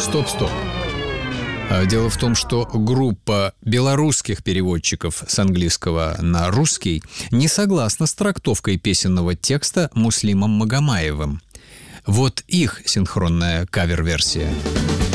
Стоп. Дело в том, что группа белорусских переводчиков с английского на русский не согласна с трактовкой песенного текста Муслимом Магомаевым. Вот их синхронная кавер-версия.